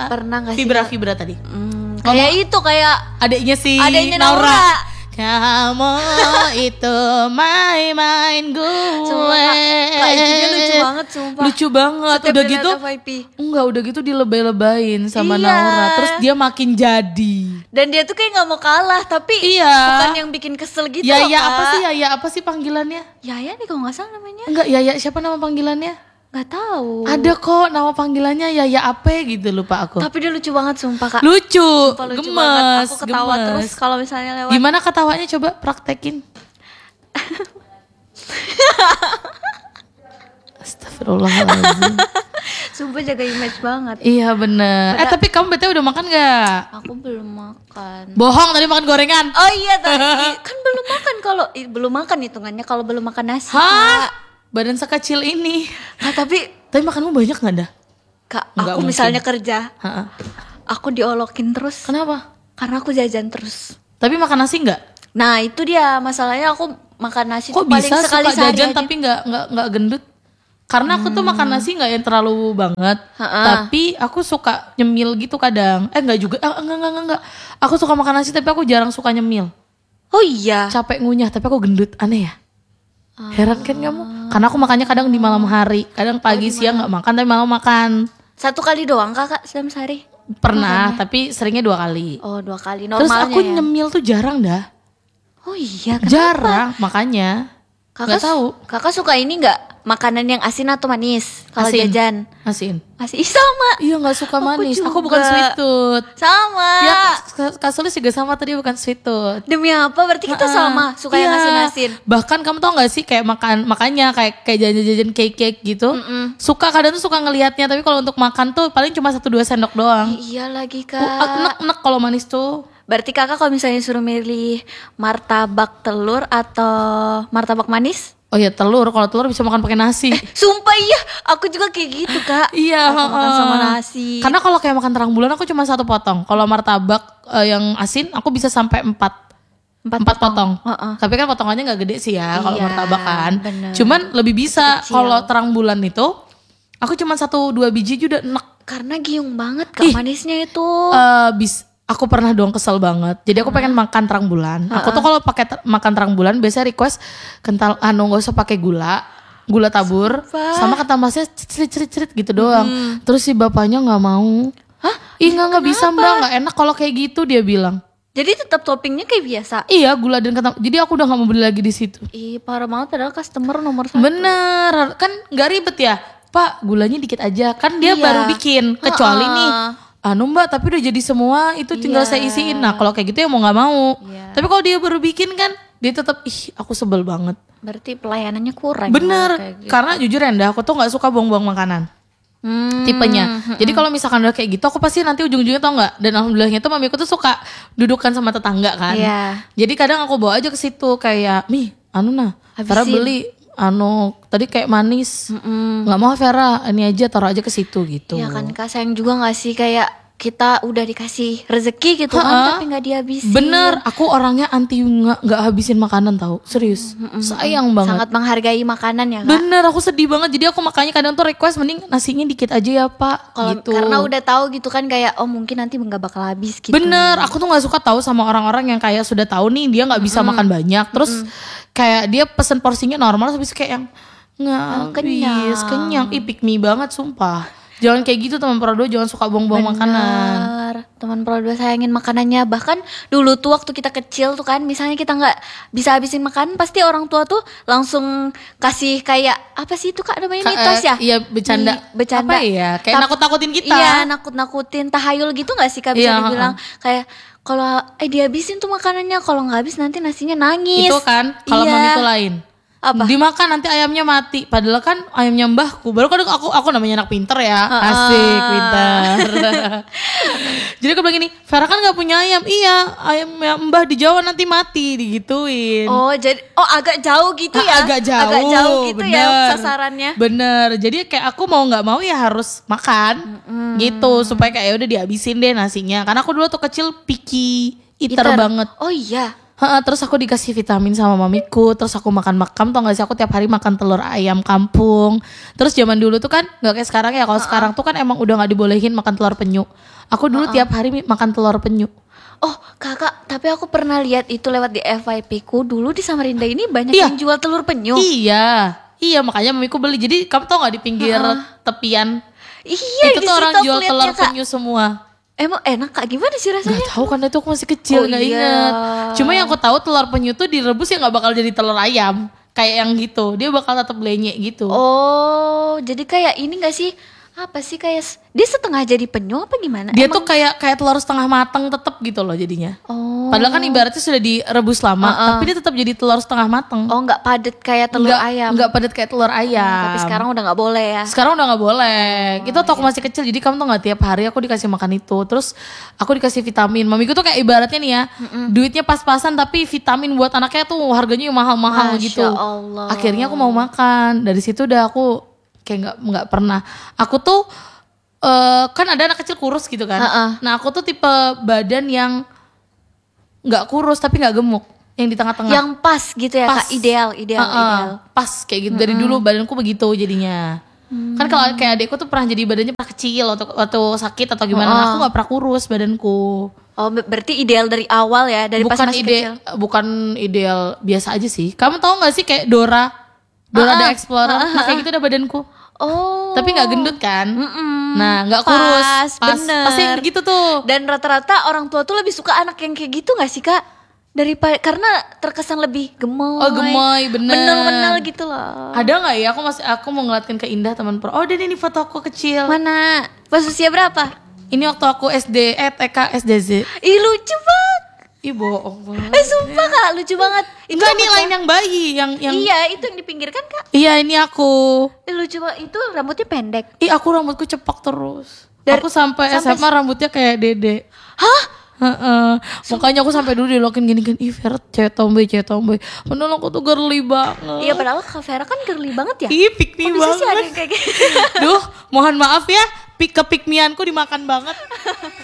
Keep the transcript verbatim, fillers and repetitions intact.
Pernah gak sih? Vibra-vibra tadi. Hmm, kayak itu kayak adiknya si adiknya Naura. Naura. Kamu itu main-main gue. Sumpah, Kak Icinya lucu banget sumpah. Lucu banget. Setiap Udah dia gitu liat F Y P. enggak, udah gitu dilebay-lebayin sama Iya. Naura. Terus dia makin jadi. Dan dia tuh kayak gak mau kalah. Tapi Iya. bukan yang bikin kesel gitu Yaya loh, Kak. apa sih Yaya apa sih panggilannya? Yaya nih kalau gak salah namanya. Enggak, Yaya siapa nama panggilannya? Gak tahu. Ada kok nama panggilannya Yaya apa gitu, lupa aku. Tapi dia lucu banget sumpah Kak. Lucu, Sumpah lucu gemes, banget. Aku ketawa gemes. terus kalau misalnya lewat. Gimana ketawanya, coba praktekin. Astagfirullahaladzim. Sumpah jaga image banget. Iya bener. Eh tapi kamu btw udah makan gak? Aku belum makan. Bohong, tadi makan gorengan. Oh iya tadi kan belum makan kalau i- belum makan hitungannya kalau belum makan nasi. Hah? Kak. Badan sekecil ini. Kak, tapi Tapi makanmu banyak gak dah? Kak, Nggak aku mungkin. misalnya kerja, Ha-ha. aku diolokin terus. Kenapa? Karena aku jajan terus. Tapi makan nasi gak? Nah itu dia masalahnya, aku makan nasi Kok tuh paling bisa sekali suka sehari jajan aja. tapi gak, gak, gak gendut? Karena aku tuh makan nasi gak yang terlalu banget. Ha-ha. Tapi aku suka nyemil gitu kadang. Eh enggak juga, eh, enggak, enggak, enggak, enggak. Aku suka makan nasi tapi aku jarang suka nyemil. Oh iya. Capek ngunyah tapi aku gendut, aneh ya? Heran kan kamu? Karena aku makannya kadang di malam hari. Kadang pagi siang gak makan tapi malam makan. Satu kali doang kakak dalam sehari? Pernah, tapi seringnya dua kali. Oh dua kali Terus normalnya aku ya? nyemil tuh jarang dah. Oh iya kenapa? Jarang, makanya. Kakak Gak tahu. Kakak suka ini nggak? Makanan yang asin atau manis? Kalau Asin. jajan? Asin. Asin. Ih, sama. Iya gak suka Aku manis. Aku juga. bukan sweet tooth. Sama. Ya Kak- Kak Sulis juga sama tadi, bukan sweet tooth. Demi apa? Berarti kita Ah, sama. Suka yang iya. asin-asin. Bahkan kamu tau gak sih kayak makan makanya kayak kayak jajan-jajan cake-cake gitu. Mm-mm. Suka kadang tuh suka ngelihatnya, tapi kalau untuk makan tuh paling cuma satu dua sendok doang. Iya lagi Uh, kak. Enek-enek kalau manis tuh. Berarti kakak kalau misalnya suruh milih martabak telur atau martabak manis? Oh ya telur, kalau telur bisa makan pakai nasi. Sumpah iya, aku juga kayak gitu kak. Iya, Aku makan heeh. sama nasi. Karena kalau kayak makan terang bulan aku cuma satu potong. Kalau martabak eh, yang asin aku bisa sampai empat. Empat Empat potong. Heeh. Tapi kan potongannya nggak gede sih ya kalau Iya, martabak kan. bener. Cuman lebih bisa Kecil. kalau terang bulan itu aku cuma satu dua biji aja udah enak. Karena giung banget kak Ih. manisnya itu. Eh, bis aku pernah dong kesel banget. Jadi aku pengen makan terang bulan. Aku tuh kalau pakai ter- makan terang bulan biasanya request kental anu nggak usah pakai gula, gula tabur, Sumpah. sama kata masnya cerit-cerit gitu doang. Terus si bapaknya nggak mau. Hah? Ih nggak nggak bisa mbak, nggak enak kalau kayak gitu dia bilang. Jadi tetap toppingnya kayak biasa. Iya gula dan kata. Jadi aku udah nggak mau beli lagi di situ. Ih parah banget padahal customer nomor satu. Bener, kan nggak ribet ya. Pak gulanya dikit aja, kan dia Iya. baru bikin. Kecuali Ha-ha. nih. Anu mbak tapi udah jadi semua itu tinggal Iya. saya isiin. Nah kalau kayak gitu ya mau gak mau. Iya. Tapi kalau dia baru bikin kan dia tetap ih aku sebel banget. Berarti pelayanannya kurang. Bener, kayak gitu. karena jujur ya Nda, aku tuh gak suka buang-buang makanan. Hmm. Tipenya. Jadi kalau misalkan udah kayak gitu aku pasti nanti ujung-ujungnya tau gak. Dan alhamdulillahnya tuh mamiku tuh suka dudukkan sama tetangga kan. Iya. Jadi kadang aku bawa aja ke situ kayak, "Mi, anu nah, Vera Habisin. beli anu tadi kayak manis. Nggak mau Vera, ini aja taruh aja ke situ gitu." Ya kan kak sayang juga gak sih kayak kita udah dikasih rezeki gitu Ha-ha. kan tapi gak dihabisin. Bener, aku orangnya anti nggak nggak habisin makanan tahu, serius, sayang banget. Sangat menghargai makanan ya kak. Bener, aku sedih banget. Jadi aku makanya kadang tuh request mending nasinya dikit aja ya pak. Kalau Gitu. karena udah tahu gitu kan kayak oh mungkin nanti nggak bakal habis gitu. Bener, aku tuh nggak suka tahu sama orang-orang yang kayak sudah tahu nih dia nggak bisa makan banyak, terus kayak dia pesen porsinya normal, habis kayak yang nggak Oh, habis, kenyang. kenyang, ih pick me banget sumpah. Jangan kayak gitu teman Prodo, jangan suka buang-buang makanan. Bener. Teman Pro dua sayangin makanannya. Bahkan dulu tuh waktu kita kecil tuh kan misalnya kita nggak bisa habisin makanan pasti orang tua tuh langsung kasih kayak apa sih itu kak namanya Ka- mitos eh, ya? iya, bercanda. Nih, bercanda. Apa ya? Kayak Tap- nakut-nakutin kita. Iya nakut-nakutin tahayul gitu nggak sih kak bisa Iya, dibilang kayak kalau eh dihabisin tuh makanannya kalau nggak habis nanti nasinya nangis. Itu kan kalau Iya. mamiku lain. Apa? Dimakan nanti ayamnya mati. Padahal kan ayamnya mbahku. Baru kadang aku aku namanya anak pinter ya. Heeh. Asik pinter. Jadi aku bilang gini, Vera kan gak punya ayam. Iya, ayamnya mbah di Jawa nanti mati digituin. Oh jadi oh agak jauh gitu Ah, ya? agak jauh, Agak jauh gitu ya bener. sasarannya. Bener. Jadi kayak aku mau nggak mau ya harus makan gitu supaya kayak ya udah dihabisin deh nasinya. Karena aku dulu tuh kecil picky eater, banget. Oh iya. Ha, terus aku dikasih vitamin sama mamiku, terus aku makan makam, tau gak sih aku tiap hari makan telur ayam kampung. Terus zaman dulu tuh kan gak kayak sekarang ya, kalau uh-uh. sekarang tuh kan emang udah gak dibolehin makan telur penyu. Aku dulu uh-uh. tiap hari makan telur penyu. Oh kakak, tapi aku pernah lihat itu lewat di F Y P ku, dulu di Samarinda ini banyak iya. yang jual telur penyu. Iya, iya makanya mamiku beli. Jadi kamu tau gak di pinggir uh-uh. tepian, iya, itu tuh orang jual telur kak. penyu semua. Emang enak kak, gimana sih rasanya? Gak tahu karena itu aku masih kecil, oh, gak iya. inget. Cuma yang aku tahu telur penyu tuh direbus ya gak bakal jadi telur ayam, kayak yang gitu. Dia bakal tetap blenyek gitu. Oh, jadi kayak ini gak sih? Apa sih kayak dia setengah jadi penyu apa gimana? Dia Emang... tuh kayak kayak telur setengah matang tetap gitu loh jadinya. Oh. Padahal kan ibaratnya sudah direbus lama, uh-uh. tapi dia tetap jadi telur setengah matang. Oh, nggak padat kayak telur nggak, ayam. Nggak padat kayak telur ayam. Oh, tapi sekarang udah nggak boleh ya. Sekarang udah nggak boleh. Oh, itu waktu aku masih kecil, jadi kamu tuh nggak tiap hari aku dikasih makan itu. Terus aku dikasih vitamin. Mamiku tuh kayak ibaratnya nih ya, Mm-mm. duitnya pas-pasan tapi vitamin buat anaknya tuh harganya mahal-mahal Masya gitu. Allah. Akhirnya aku mau makan. Dari situ udah aku kayak nggak nggak pernah. Aku tuh Uh, kan ada anak kecil kurus gitu kan. Uh-uh. Nah aku tuh tipe badan yang nggak kurus tapi nggak gemuk, yang di tengah-tengah. Yang pas gitu ya pas. Kak, ideal, ideal, uh-uh. ideal. Pas kayak gitu. Dari mm-hmm. dulu badanku begitu jadinya. Hmm. Kan kalau kayak adekku tuh pernah jadi badannya pernah kecil atau atau sakit atau gimana. Uh-uh. Nah, aku nggak pernah kurus badanku. Oh berarti ideal dari awal ya, dari bukan pas masih ide, kecil. Bukan ideal biasa aja sih. Kamu tahu nggak sih kayak Dora, Dora uh-uh. the Explorer, uh-uh. nah, kayak gitu udah badanku. Oh. Tapi nggak gendut kan? Mm-mm. Nah nggak kurus. Pas, pas bener. Pasti gitu tuh. Dan rata-rata orang tua tuh lebih suka anak yang kayak gitu nggak sih kak? Daripada karena terkesan lebih gemoy. Oh gemoy bener. Menel-menel gitu loh. Ada nggak ya? Aku masih aku mau ngeliatin ke Indah teman pro. Oh dan ini foto aku kecil. Mana? Pas usia berapa? Ini waktu aku S D, eh T K, S D Z. Ih lucu banget. Ih bohong banget. Eh sumpah kak lucu banget. Itu enggak ini lain yang bayi yang yang iya itu yang dipinggirkan kak. Iya ini aku. Eh, lucu banget itu rambutnya pendek. Ih aku rambutku cepak terus. Dari, aku sampai, sampai S M A rambutnya kayak Dede. Hah? Heeh. Makanya aku sampai dulu dilokin gini-gini. Ih Vera cewek tomboy cewek tomboy. Padahal aku tuh girly banget. Iya padahal Kak Vera kan girly banget ya. Ih pick me Kok banget. bisa sih ada yang kayak gitu? Duh mohon maaf ya. Pik kepikmianku dimakan banget.